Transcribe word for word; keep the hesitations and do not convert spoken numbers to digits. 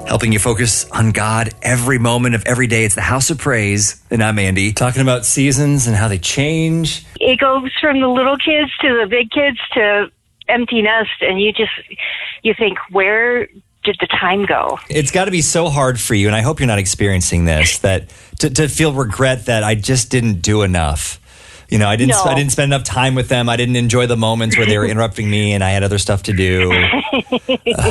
helping you focus on God every moment of every day. It's the House of Praise, and I'm Andy, talking about seasons and how they change. It goes from the little kids to the big kids to empty nest, and you just, you think, where did the time go? It's got to be so hard for you, and I hope you're not experiencing this, that to, to feel regret that I just didn't do enough. You know, I didn't. No. I didn't spend enough time with them. I didn't enjoy the moments where they were interrupting me, and I had other stuff to do. Uh,